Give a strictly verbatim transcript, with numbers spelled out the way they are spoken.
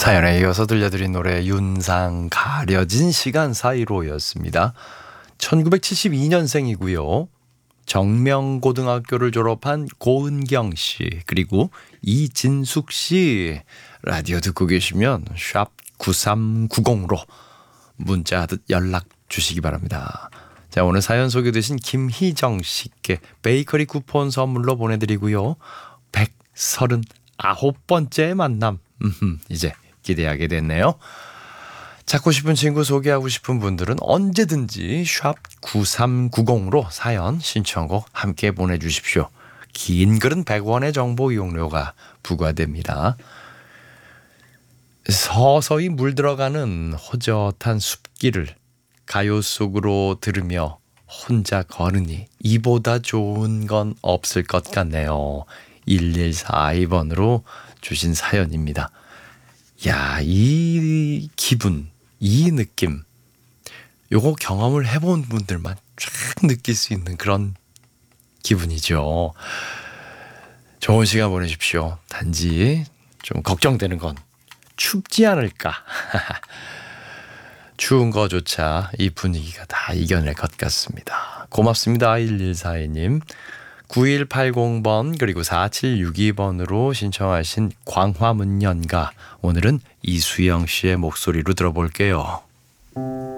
사연에 이어서 들려드린 노래 윤상 가려진 시간 사이로였습니다. 천구백칠십이 년생이고요. 정명고등학교를 졸업한 고은경 씨 그리고 이진숙 씨 라디오 듣고 계시면 샵 구삼구공으로 문자하듯 연락 주시기 바랍니다. 자, 오늘 사연 소개되신 김희정 씨께 베이커리 쿠폰 선물로 보내드리고요. 백삼십구 번째 만남 음흠, 이제 기대하게 됐네요. 찾고 싶은 친구 소개하고 싶은 분들은 언제든지 샵 구삼구공으로 사연 신청곡 함께 보내주십시오. 긴 글은 백 원의 정보 이용료가 부과됩니다. 서서히 물들어가는 호젓한 숲길을 가요 속으로 들으며 혼자 걸으니 이보다 좋은 건 없을 것 같네요. 일일사이 번으로 주신 사연입니다. 야, 이 기분, 이 느낌, 요거 경험을 해본 분들만 쫙 느낄 수 있는 그런 기분이죠. 좋은 시간 보내십시오. 단지 좀 걱정되는 건 춥지 않을까. 추운 거조차 이 분위기가 다 이겨낼 것 같습니다. 고맙습니다. 일일사이 님. 구일팔공 번 그리고 사칠육이 번으로 신청하신 광화문연가, 오늘은 이수영 씨의 목소리로 들어볼게요.